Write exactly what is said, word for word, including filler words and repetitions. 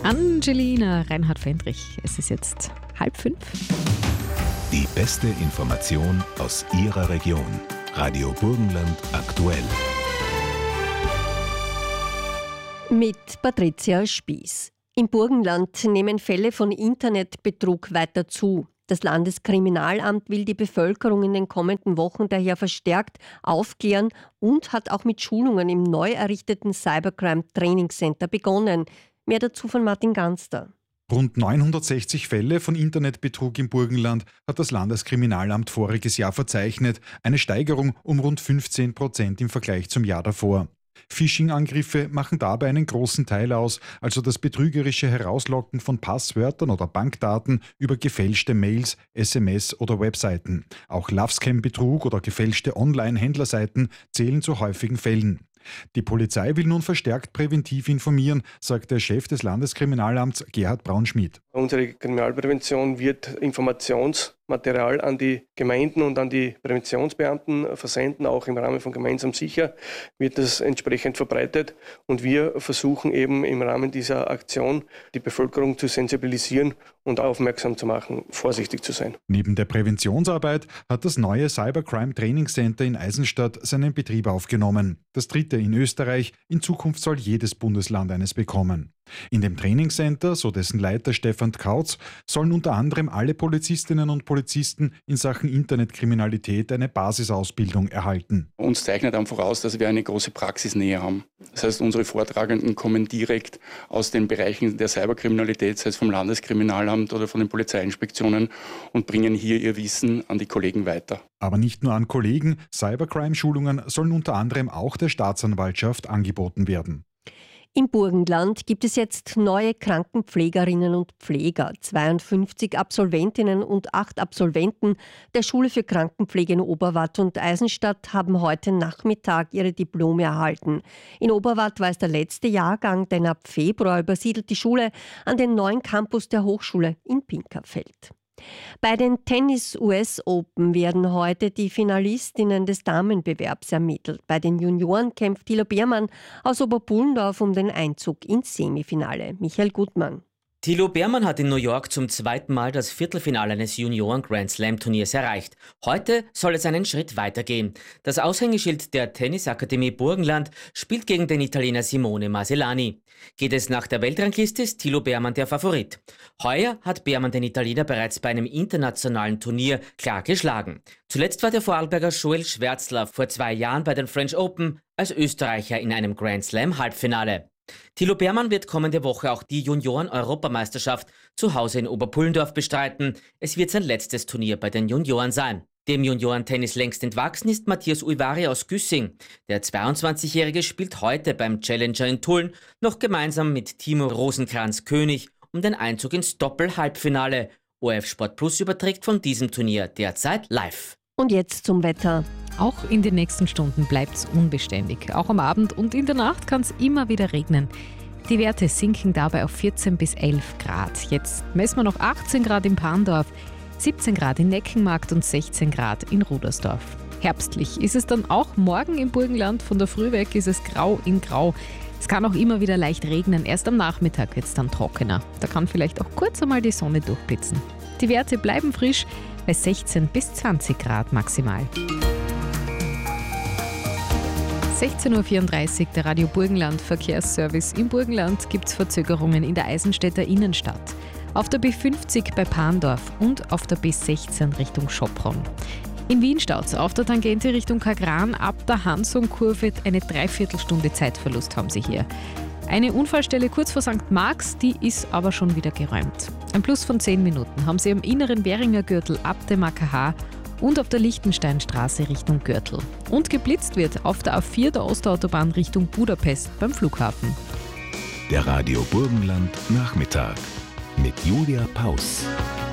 Angelina Reinhard-Fendrich. Es ist jetzt halb fünf. Die beste Information aus Ihrer Region. Radio Burgenland aktuell. Mit Patricia Spieß. Im Burgenland nehmen Fälle von Internetbetrug weiter zu. Das Landeskriminalamt will die Bevölkerung in den kommenden Wochen daher verstärkt aufklären und hat auch mit Schulungen im neu errichteten Cybercrime Training Center begonnen. Mehr dazu von Martin Ganster. Rund neunhundertsechzig Fälle von Internetbetrug im Burgenland hat das Landeskriminalamt voriges Jahr verzeichnet, eine Steigerung um rund fünfzehn Prozent im Vergleich zum Jahr davor. Phishing-Angriffe machen dabei einen großen Teil aus, also das betrügerische Herauslocken von Passwörtern oder Bankdaten über gefälschte Mails, S M S oder Webseiten. Auch Love-Scam-Betrug oder gefälschte Online-Händlerseiten zählen zu häufigen Fällen. Die Polizei will nun verstärkt präventiv informieren, sagt der Chef des Landeskriminalamts Gerhard Braunschmidt. Unsere Kriminalprävention wird Informationsmaterial an die Gemeinden und an die Präventionsbeamten versenden. Auch im Rahmen von Gemeinsam Sicher wird das entsprechend verbreitet. Und wir versuchen eben im Rahmen dieser Aktion die Bevölkerung zu sensibilisieren und aufmerksam zu machen, vorsichtig zu sein. Neben der Präventionsarbeit hat das neue Cybercrime Training Center in Eisenstadt seinen Betrieb aufgenommen. Das dritte in Österreich. In Zukunft soll jedes Bundesland eines bekommen. In dem Trainingscenter, so dessen Leiter Stefan Kautz, sollen unter anderem alle Polizistinnen und Polizisten in Sachen Internetkriminalität eine Basisausbildung erhalten. Uns zeichnet einfach aus, dass wir eine große Praxisnähe haben. Das heißt, unsere Vortragenden kommen direkt aus den Bereichen der Cyberkriminalität, sei es vom Landeskriminalamt oder von den Polizeiinspektionen, und bringen hier ihr Wissen an die Kollegen weiter. Aber nicht nur an Kollegen, Cybercrime-Schulungen sollen unter anderem auch der Staatsanwaltschaft angeboten werden. Im Burgenland gibt es jetzt neue Krankenpflegerinnen und Pfleger. zweiundfünfzig Absolventinnen und acht Absolventen der Schule für Krankenpflege in Oberwart und Eisenstadt haben heute Nachmittag ihre Diplome erhalten. In Oberwart war es der letzte Jahrgang, denn ab Februar übersiedelt die Schule an den neuen Campus der Hochschule in Pinkerfeld. Bei den Tennis-U S Open werden heute die Finalistinnen des Damenbewerbs ermittelt. Bei den Junioren kämpft Thilo Beermann aus Oberpullendorf um den Einzug ins Semifinale. Michael Gutmann. Thilo Beermann hat in New York zum zweiten Mal das Viertelfinale eines Junioren-Grand-Slam-Turniers erreicht. Heute soll es einen Schritt weitergehen. Das Aushängeschild der Tennisakademie Burgenland spielt gegen den Italiener Simone Marcellani. Geht es nach der Weltrangliste, ist Thilo Beermann der Favorit. Heuer hat Beermann den Italiener bereits bei einem internationalen Turnier klar geschlagen. Zuletzt war der Vorarlberger Joel Schwärzler vor zwei Jahren bei den French Open als Österreicher in einem Grand-Slam-Halbfinale. Thilo Beermann wird kommende Woche auch die Junioren-Europameisterschaft zu Hause in Oberpullendorf bestreiten. Es wird sein letztes Turnier bei den Junioren sein. Dem Juniorentennis längst entwachsen ist Matthias Uivari aus Güssing. Der zweiundzwanzigjährige spielt heute beim Challenger in Tulln noch gemeinsam mit Timo Rosenkranz-König um den Einzug ins Doppel-Halbfinale. O R F Sport Plus überträgt von diesem Turnier derzeit live. Und jetzt zum Wetter. Auch in den nächsten Stunden bleibt es unbeständig. Auch am Abend und in der Nacht kann es immer wieder regnen. Die Werte sinken dabei auf vierzehn bis elf Grad. Jetzt messen wir noch achtzehn Grad in Pandorf, siebzehn Grad in Neckenmarkt und sechzehn Grad in Rudersdorf. Herbstlich ist es dann auch morgen im Burgenland. Von der Früh weg ist es grau in grau. Es kann auch immer wieder leicht regnen. Erst am Nachmittag wird es dann trockener. Da kann vielleicht auch kurz einmal die Sonne durchblitzen. Die Werte bleiben frisch bei sechzehn bis zwanzig Grad maximal. sechzehn Uhr vierunddreißig, der Radio Burgenland Verkehrsservice. Im Burgenland gibt es Verzögerungen in der Eisenstädter Innenstadt. Auf der B fünfzig bei Pandorf und auf der B sechzehn Richtung Schopron. In Wien staut's auf der Tangente Richtung Kagran ab der Hansung-Kurve. Eine Dreiviertelstunde Zeitverlust haben Sie hier. Eine Unfallstelle kurz vor Sankt Marx, die ist aber schon wieder geräumt. Ein Plus von zehn Minuten haben Sie am inneren Währinger Gürtel ab dem A K H und auf der Lichtensteinstraße Richtung Gürtel. Und geblitzt wird auf der A vier der Ostautobahn Richtung Budapest beim Flughafen. Der Radio Burgenland Nachmittag mit Julia Paus.